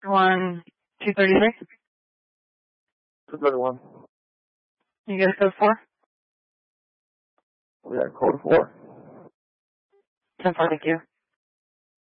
1, 233. 231. You get a code 4? We got code 4. 10-4, thank you.